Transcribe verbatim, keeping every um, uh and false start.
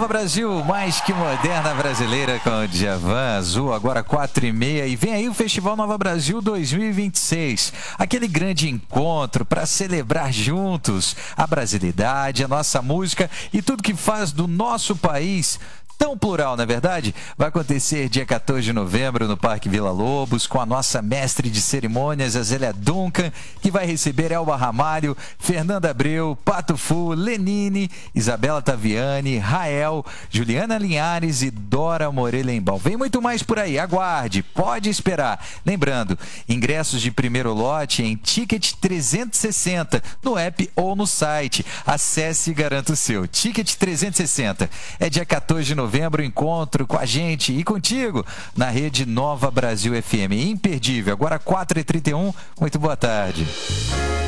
Nova Brasil, mais que moderna brasileira com o Djavan Azul, agora quatro e meia. E vem aí o Festival Nova Brasil dois mil e vinte e seis. Aquele grande encontro para celebrar juntos a brasilidade, a nossa música e tudo que faz do nosso país tão plural, não é verdade? Vai acontecer dia quatorze de novembro no Parque Vila Lobos, com a nossa mestre de cerimônias, a Zélia Duncan, que vai receber Elba Ramalho, Fernanda Abreu, Pato Fu, Lenine, Isabela Taviani, Rael, Juliana Linhares e Dora Morelenbaum. Vem muito mais por aí, aguarde, pode esperar. Lembrando, ingressos de primeiro lote em Ticket trezentos e sessenta, no app ou no site. Acesse e garanta o seu. Ticket trezentos e sessenta. É dia quatorze de novembro. novembro, encontro com a gente e contigo na rede Nova Brasil F M. Imperdível. Agora quatro e trinta e um. Muito boa tarde.